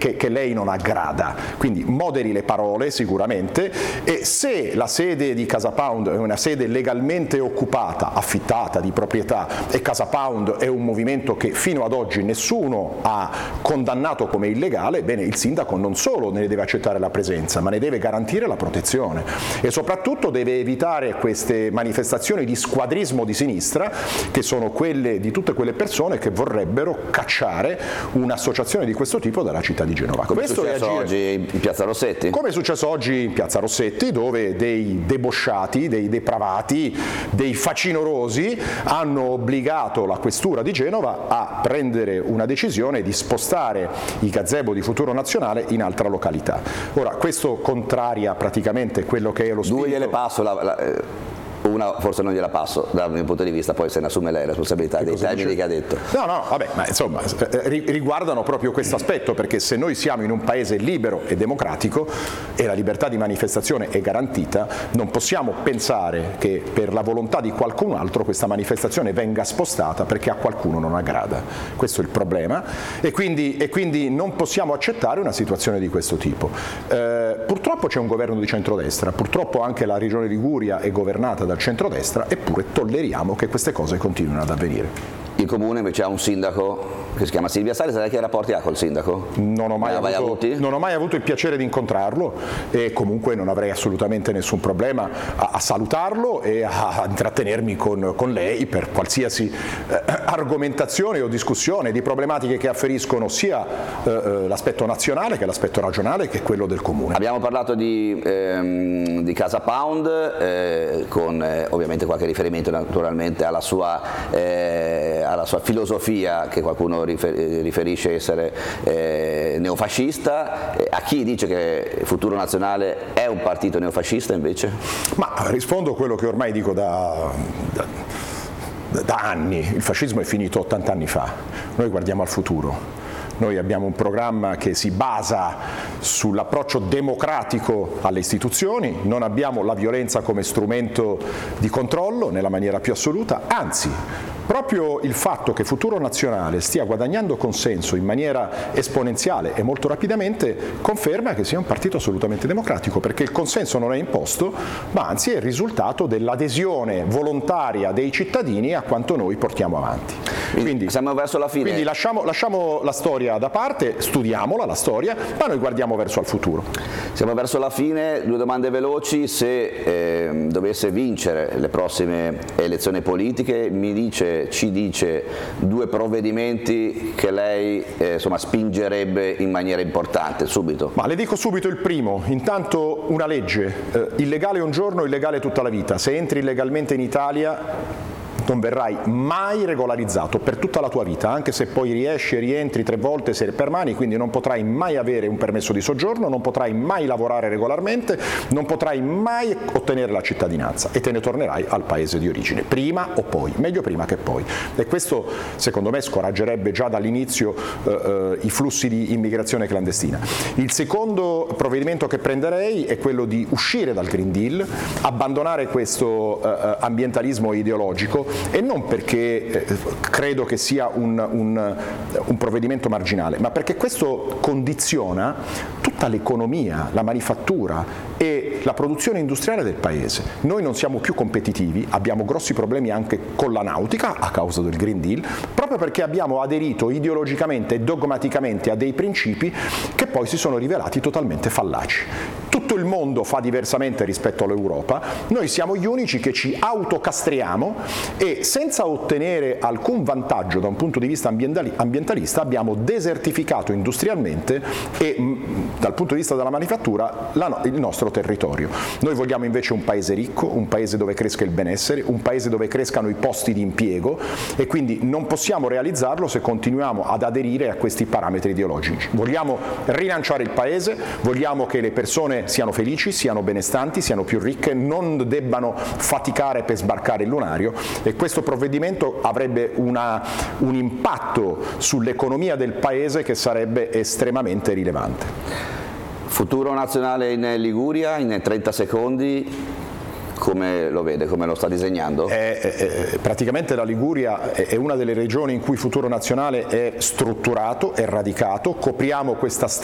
che lei non aggrada, quindi moderi le parole sicuramente, e se la sede di Casa Pound è una sede legalmente occupata, affittata, di proprietà, e Casa Pound è un movimento che fino ad oggi nessuno ha condannato come illegale, bene, il sindaco non solo ne deve accettare la presenza, ma ne deve garantire la protezione e soprattutto deve evitare queste manifestazioni di squadrismo di sinistra, che sono quelle di tutte quelle persone che vorrebbero cacciare un'associazione di questo tipo dalla città di Genova. Come è successo oggi in Piazza Rossetti? Come è successo oggi in Piazza Rossetti, dove dei debosciati, dei depravati, dei facinorosi hanno obbligato la questura di Genova a prendere una decisione di spostare i gazebo di Futuro Nazionale in altra località. Ora, questo contraria praticamente quello che è lo spirito. Due gliele passo, una forse non gliela passo dal mio punto di vista, poi se ne assume lei la responsabilità dei termini che ha detto. No, vabbè, ma insomma riguardano proprio questo aspetto, perché se noi siamo in un paese libero e democratico e la libertà di manifestazione è garantita, non possiamo pensare che per la volontà di qualcun altro questa manifestazione venga spostata perché a qualcuno non aggrada. Questo è il problema e quindi non possiamo accettare una situazione di questo tipo. Purtroppo c'è un governo di centrodestra, purtroppo anche la regione Liguria è governata dal centrodestra, eppure tolleriamo che queste cose continuino ad avvenire. Il comune invece ha un sindaco che si chiama Silvia Sali, sai che rapporti ha col sindaco? Non ho mai avuto il piacere di incontrarlo e comunque non avrei assolutamente nessun problema a salutarlo e a intrattenermi con lei per qualsiasi argomentazione o discussione di problematiche che afferiscono sia l'aspetto nazionale che l'aspetto regionale che quello del comune. Abbiamo parlato di Casa Pound con ovviamente qualche riferimento naturalmente alla sua filosofia, che qualcuno riferisce essere neofascista. A chi dice che Futuro Nazionale è un partito neofascista invece? Ma rispondo a quello che ormai dico da anni: il fascismo è finito 80 anni fa, noi guardiamo al futuro. Noi abbiamo un programma che si basa sull'approccio democratico alle istituzioni, non abbiamo la violenza come strumento di controllo nella maniera più assoluta, anzi proprio il fatto che Futuro Nazionale stia guadagnando consenso in maniera esponenziale e molto rapidamente conferma che sia un partito assolutamente democratico, perché il consenso non è imposto, ma anzi è il risultato dell'adesione volontaria dei cittadini a quanto noi portiamo avanti. Quindi siamo verso la fine. Quindi lasciamo la storia da parte, studiamola la storia, ma noi guardiamo verso il futuro. Siamo verso la fine, due domande veloci: se dovesse vincere le prossime elezioni politiche, ci dice due provvedimenti che lei spingerebbe in maniera importante, subito. Ma le dico subito il primo: intanto una legge, illegale un giorno, illegale tutta la vita. Se entri illegalmente in Italia non verrai mai regolarizzato per tutta la tua vita, anche se poi riesci e rientri 3 volte se permani, quindi non potrai mai avere un permesso di soggiorno, non potrai mai lavorare regolarmente, non potrai mai ottenere la cittadinanza e te ne tornerai al paese di origine, prima o poi, meglio prima che poi. E questo secondo me scoraggerebbe già dall'inizio i flussi di immigrazione clandestina. Il secondo provvedimento che prenderei è quello di uscire dal Green Deal, abbandonare questo ambientalismo ideologico, e non perché credo che sia un provvedimento marginale, ma perché questo condiziona tutta l'economia, la manifattura e la produzione industriale del paese. Noi non siamo più competitivi, abbiamo grossi problemi anche con la nautica a causa del Green Deal, proprio perché abbiamo aderito ideologicamente e dogmaticamente a dei principi che poi si sono rivelati totalmente fallaci. Tutto il mondo fa diversamente rispetto all'Europa, noi siamo gli unici che ci autocastriamo e senza ottenere alcun vantaggio da un punto di vista ambientalista abbiamo desertificato industrialmente e dal punto di vista della manifattura il nostro territorio. Noi vogliamo invece un paese ricco, un paese dove cresca il benessere, un paese dove crescano i posti di impiego, e quindi non possiamo realizzarlo se continuiamo ad aderire a questi parametri ideologici. Vogliamo rilanciare il paese, vogliamo che le persone siano felici, siano benestanti, siano più ricche, non debbano faticare per sbarcare il lunario, e questo provvedimento avrebbe un impatto sull'economia del paese che sarebbe estremamente rilevante. Futuro Nazionale in Liguria, in 30 secondi, come lo vede, come lo sta disegnando? Praticamente la Liguria è una delle regioni in cui Futuro Nazionale è strutturato, è radicato, copriamo questa